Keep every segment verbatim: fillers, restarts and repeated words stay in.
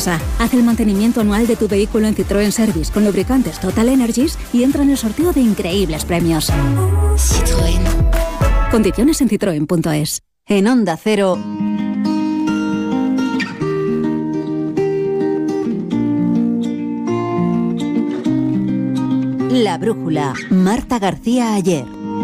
casa. Haz el mantenimiento anual de tu vehículo en Citroën Service con lubricantes Total Energies y entra en el sorteo de increíbles premios. Citroën. Condiciones en citroen punto es. En Onda Cero... La Brújula. Marta García Aller.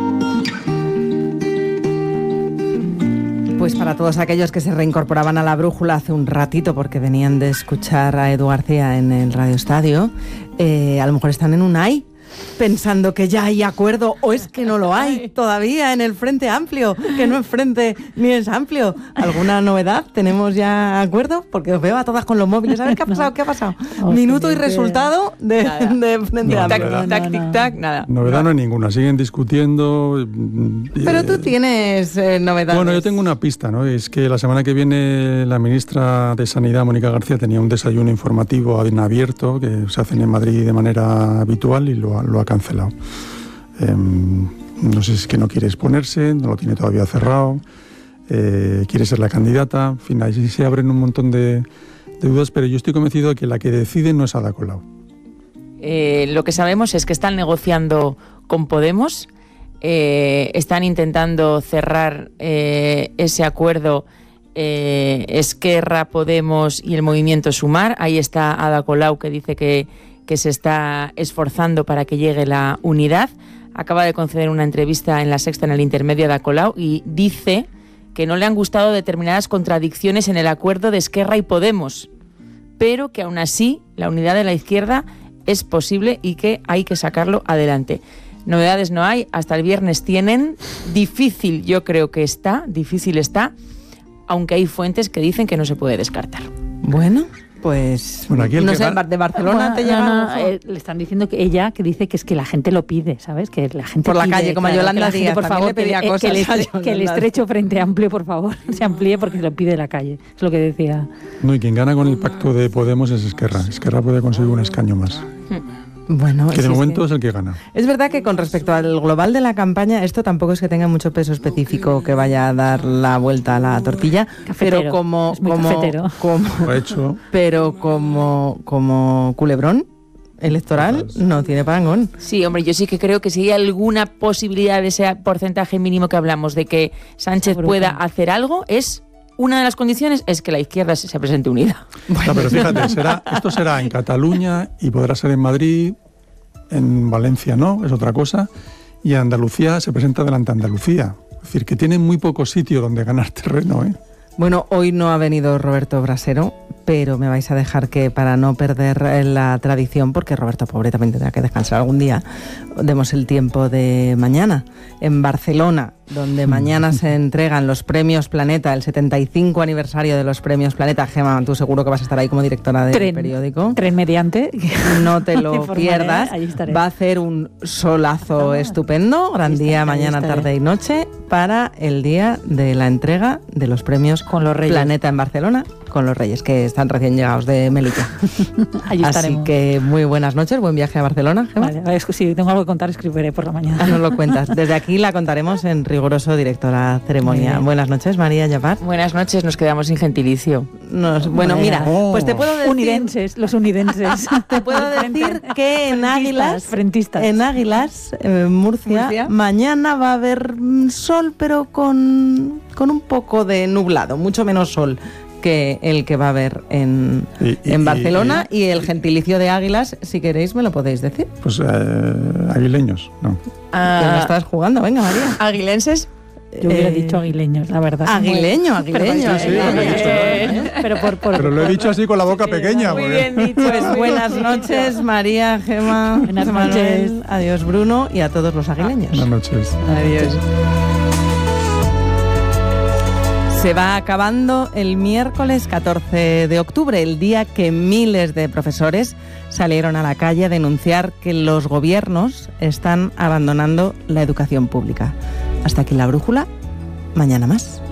Pues para todos aquellos que se reincorporaban a La Brújula hace un ratito porque venían de escuchar a Edu García en el Radio Estadio, eh, a lo mejor están en un ay, pensando que ya hay acuerdo, o es que no lo hay todavía en el Frente Amplio, que no es frente ni es amplio. ¿Alguna novedad? ¿Tenemos ya acuerdo? Porque os veo a todas con los móviles. A ver qué ha pasado, qué ha pasado. Oh, Minuto y resultado de, de Frente no, Amplio. Tic Tac, tic tac, nada. Novedad no hay ninguna, siguen discutiendo. Pero tú tienes eh, novedades. Bueno, yo tengo una pista, ¿no? Es que la semana que viene la ministra de Sanidad, Mónica García, tenía un desayuno informativo en abierto que se hacen en Madrid de manera habitual y lo, lo ha cancelado. Eh, no sé si es que no quiere exponerse, no lo tiene todavía cerrado, eh, quiere ser la candidata, en fin, ahí se abren un montón de, de dudas, pero yo estoy convencido de que la que decide no es Ada Colau. Eh, lo que sabemos es que están negociando con Podemos, eh, están intentando cerrar eh, ese acuerdo eh, Esquerra, Podemos y el movimiento Sumar. Ahí está Ada Colau, que dice que que se está esforzando para que llegue la unidad. Acaba de conceder una entrevista en La Sexta en el intermedio de Ada Colau y dice que no le han gustado determinadas contradicciones en el acuerdo de Esquerra y Podemos, pero que aún así la unidad de la izquierda es posible y que hay que sacarlo adelante. Novedades no hay, hasta el viernes tienen. Difícil yo creo que está, difícil está, aunque hay fuentes que dicen que no se puede descartar. Bueno... Pues, bueno, aquí el no que sé, gana... de Barcelona bueno, te llega... No, no, eh, le están diciendo que ella, que dice que es que la gente lo pide, ¿sabes? Que la gente por la pide, calle, como claro, Yolanda gente, Díaz, por favor, le pedía que, cosas que, el estre- Yolanda. que el estrecho Frente Amplio, por favor, se amplíe porque lo pide la calle. Es lo que decía. No, y quien gana con el pacto de Podemos es Esquerra. Esquerra puede conseguir un escaño más. Bueno, que de sí, momento sí. es el que gana. Es verdad que con respecto al global de la campaña, esto tampoco es que tenga mucho peso específico que vaya a dar la vuelta a la tortilla, Cafetero. pero como Es muy como, cafetero. como Lo ha hecho. pero como como culebrón electoral no tiene parangón. Sí, hombre, yo sí que creo que si hay alguna posibilidad de ese porcentaje mínimo que hablamos de que Sánchez pueda hacer algo, es una de las condiciones es que la izquierda se, se presente unida. No, pero fíjate, será, esto será en Cataluña y podrá ser en Madrid, en Valencia no, es otra cosa, y Andalucía se presenta delante de Andalucía. Es decir, que tiene muy poco sitio donde ganar terreno, ¿eh? Bueno, hoy no ha venido Roberto Brasero, pero me vais a dejar que para no perder la tradición, porque Roberto pobre también tendrá que descansar algún día, demos el tiempo de mañana. En Barcelona, donde mañana se entregan los premios Planeta, el setenta y cinco aniversario de los premios Planeta. Gemma, tú seguro que vas a estar ahí como directora del Tren, periódico. Tren mediante. No te lo informaré, pierdas. ahí estaré. Va a hacer un solazo ah, estupendo, gran estaré, día mañana, tarde y noche, para el día de la entrega de los premios con los Reyes. Planeta en Barcelona, con los Reyes, que están recién llegados de Melilla. Allí Así estaremos. que muy buenas noches, buen viaje a Barcelona, Gemma. Vale, si tengo algo que contar, escribiré por la mañana. Ah, nos lo cuentas. Desde aquí la contaremos en riguroso directo la ceremonia. Buenas noches, María Yapar. Buenas noches, nos quedamos sin gentilicio. Nos, bueno, mira, Oh. pues te puedo decir... Unidenses, los unidenses. Te puedo decir que en Águilas, frentistas. en Águilas, eh, Murcia, Murcia, mañana va a haber mm, sol, pero con, con un poco de nublado, mucho menos sol que el que va a haber en, Y- y- en Barcelona, y- y, el gentilicio de Águilas, si queréis, me lo podéis decir. Pues eh, aguileños, ¿no? Ah, Que me estás jugando, venga, María. aguilenses. Yo hubiera Eh, dicho aguileños, la verdad. Aguileño, aguileño. Sí, sí, lo he dicho. Eh, Pero, por, por, Pero lo he por- dicho así con la boca Sí, pequeña. muy porque- bien dicho. Pues buenas noches, María, Gemma, Buenas Manuel, noches. adiós Bruno y a todos los aguileños. Buenas noches. Adiós. Se va acabando el miércoles catorce de octubre, el día que miles de profesores salieron a la calle a denunciar que los gobiernos están abandonando la educación pública. Hasta aquí la brújula, mañana más.